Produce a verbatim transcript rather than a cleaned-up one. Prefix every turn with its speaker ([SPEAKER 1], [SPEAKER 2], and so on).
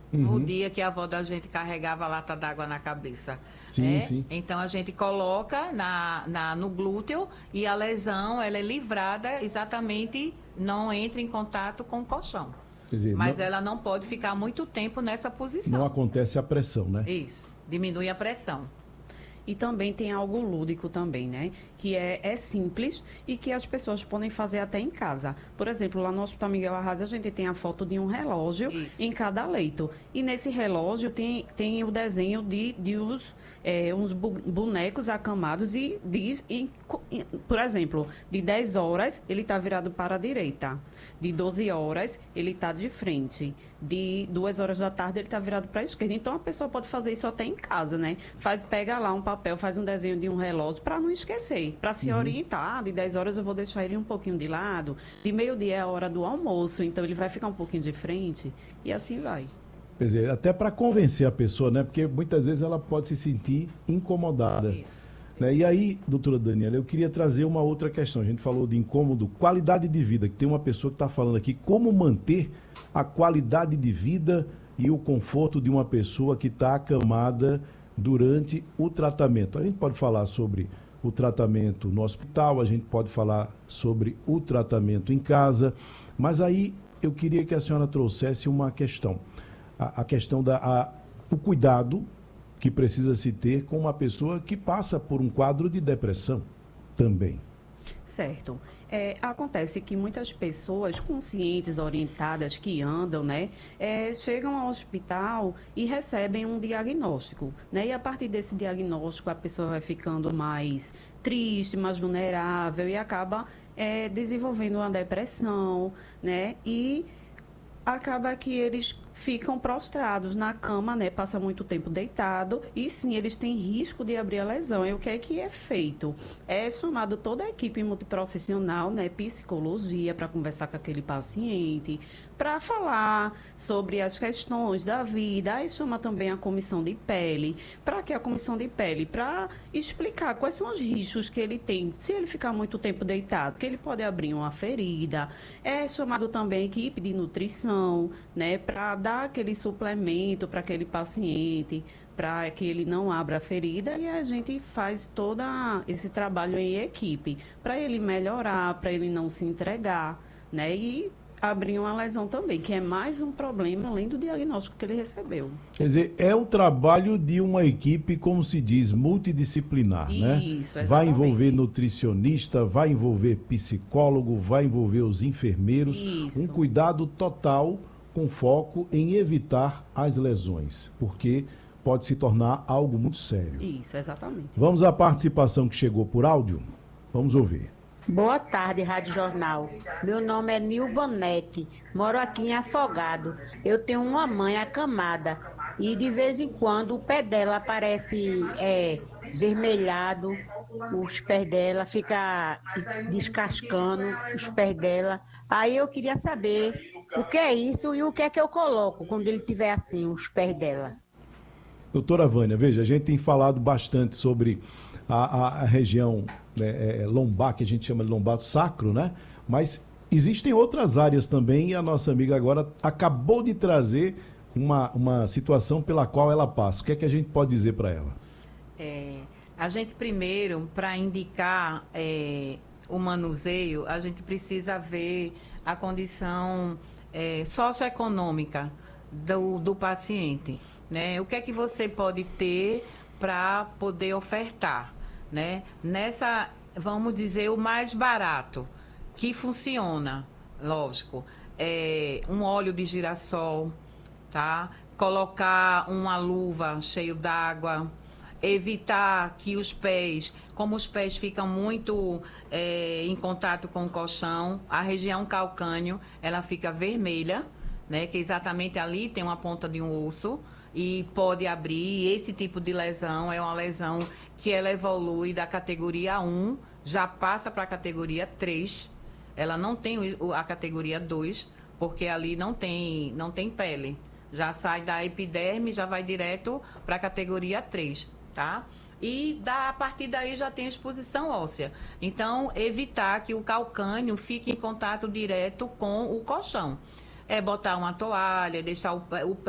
[SPEAKER 1] O
[SPEAKER 2] Uhum.
[SPEAKER 1] dia que a avó da gente carregava a lata d'água na cabeça.
[SPEAKER 2] Sim,
[SPEAKER 1] Né?
[SPEAKER 2] sim.
[SPEAKER 1] Então a gente coloca na, na, no glúteo e a lesão ela é livrada exatamente, não entra em contato com o colchão.
[SPEAKER 2] Quer dizer,
[SPEAKER 1] Mas
[SPEAKER 2] não,
[SPEAKER 1] ela não pode ficar muito tempo nessa
[SPEAKER 2] não
[SPEAKER 1] posição.
[SPEAKER 2] acontece a pressão, né?
[SPEAKER 1] Isso, diminui a pressão.
[SPEAKER 3] E também tem algo lúdico também, né? Que é, é simples e que as pessoas podem fazer até em casa. Por exemplo, lá no Hospital Miguel Arraes, a gente tem a foto de um relógio
[SPEAKER 1] Isso.
[SPEAKER 3] em cada leito. E nesse relógio tem, tem o desenho de, de os, é, uns bu- bonecos acamados e diz, e, co- e, por exemplo, de dez horas ele está virado para a direita. De doze horas ele está de frente. De duas horas da tarde ele está virado para a esquerda. Então a pessoa pode fazer isso até em casa, né? Faz, pega lá um papel, faz um desenho de um relógio para não esquecer, para se orientar. De dez horas eu vou deixar ele um pouquinho de lado. De meio-dia é a hora do almoço, então ele vai ficar um pouquinho de frente e assim vai.
[SPEAKER 2] Quer dizer, até para convencer a pessoa, né? Porque muitas vezes ela pode se sentir incomodada.
[SPEAKER 1] Isso.
[SPEAKER 2] Né? E aí, doutora Daniela, eu queria trazer uma outra questão. A gente falou de incômodo, qualidade de vida, que tem uma pessoa que está falando aqui, como manter a qualidade de vida e o conforto de uma pessoa que está acamada durante o tratamento. A gente pode falar sobre o tratamento no hospital, a gente pode falar sobre o tratamento em casa, mas aí eu queria que a senhora trouxesse uma questão. A, a questão da a, o cuidado que precisa se ter com uma pessoa que passa por um quadro de depressão também.
[SPEAKER 3] Certo. É, acontece que muitas pessoas conscientes, orientadas, que andam, né, é, chegam ao hospital e recebem um diagnóstico, né, e a partir desse diagnóstico a pessoa vai ficando mais triste, mais vulnerável e acaba é, desenvolvendo uma depressão, né, e acaba que eles ficam prostrados na cama, né? Passa muito tempo deitado e sim, eles têm risco de abrir a lesão. E o que é que é feito? É chamado toda a equipe multiprofissional, né? Psicologia, para conversar com aquele paciente, para falar sobre as questões da vida. Aí chama também a comissão de pele. Para que a comissão de pele? Para explicar quais são os riscos que ele tem. Se ele ficar muito tempo deitado, que ele pode abrir uma ferida. É chamado também a equipe de nutrição, né? Para dar aquele suplemento para aquele paciente, para que ele não abra a ferida e a gente faz todo esse trabalho em equipe, para ele melhorar, para ele não se entregar, né? E abrir uma lesão também, que é mais um problema além do diagnóstico que ele recebeu.
[SPEAKER 2] Quer dizer, é o trabalho de uma equipe, como se diz, multidisciplinar, né?
[SPEAKER 3] Isso,
[SPEAKER 2] Vai
[SPEAKER 3] exatamente.
[SPEAKER 2] envolver nutricionista, vai envolver psicólogo, vai envolver os enfermeiros.
[SPEAKER 3] Isso.
[SPEAKER 2] Um cuidado total com foco em evitar as lesões, porque pode se tornar algo muito sério.
[SPEAKER 3] Isso, exatamente.
[SPEAKER 2] Vamos à participação que chegou por áudio? Vamos ouvir.
[SPEAKER 4] Boa tarde, Rádio Jornal. Meu nome é Nilvanete, moro aqui em Afogado. Eu tenho uma mãe acamada e de vez em quando o pé dela aparece é, vermelhado, os pés dela fica descascando, os pés dela. Aí eu queria saber o que é isso e o que é que eu coloco quando ele tiver assim, os pés dela.
[SPEAKER 2] Doutora Vânia, veja, a gente tem falado bastante sobre a, a, a região né, é, lombar, que a gente chama de lombar sacro, né? Mas existem outras áreas também e a nossa amiga agora acabou de trazer uma, uma situação pela qual ela passa. O que é que a gente pode dizer para ela?
[SPEAKER 1] É, a gente primeiro, para indicar é, o manuseio, a gente precisa ver a condição é, socioeconômica do, do paciente, né? O que é que você pode ter para poder ofertar, né? Nessa, vamos dizer, o mais barato, que funciona, lógico, é um óleo de girassol, tá? Colocar uma luva cheia d'água, evitar que os pés, como os pés ficam muito é, em contato com o colchão, a região calcâneo, ela fica vermelha, né? Que exatamente ali tem uma ponta de um osso e pode abrir. E esse tipo de lesão é uma lesão que ela evolui da categoria um, já passa para a categoria três. Ela não tem o- a categoria dois, porque ali não tem, não tem pele. Já sai da epiderme, já vai direto para a categoria três, tá? E da, a partir daí já tem exposição óssea. Então, evitar que o calcânio fique em contato direto com o colchão. É botar uma toalha, deixar o, pé- o